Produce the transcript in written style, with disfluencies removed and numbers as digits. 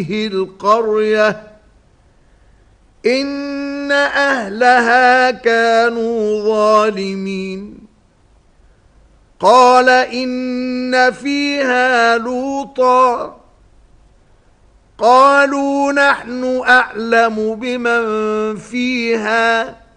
القرية إن أهلها كانوا ظالمين قال إن فيها لوطا قالوا نحن أعلم بمن فيها